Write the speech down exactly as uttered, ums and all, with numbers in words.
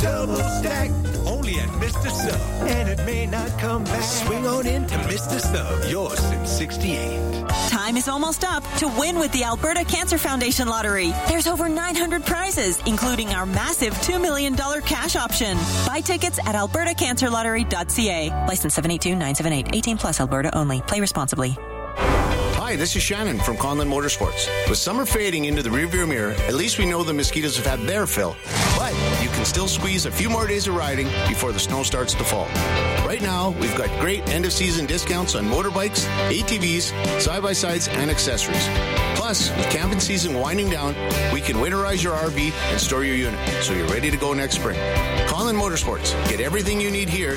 Double stack, only at Mister Sub. And it may not come back. Swing on into Mister Sub, yours since sixty-eight. Time is almost up to win with the Alberta Cancer Foundation Lottery. There's over nine hundred prizes, including our massive two million dollars cash option. Buy tickets at alberta cancer lottery dot c a. License seven eight two nine seven eight. eighteen plus Alberta only. Play responsibly. Hi, this is Shannon from Conlon Motorsports. With summer fading into the rearview mirror, at least we know the mosquitoes have had their fill. But you can still squeeze a few more days of riding before the snow starts to fall. Right now, we've got great end-of-season discounts on motorbikes, A T Vs, side-by-sides, and accessories. Plus, with camping season winding down, we can winterize your R V and store your unit, so you're ready to go next spring. Conlon Motorsports. Get everything you need here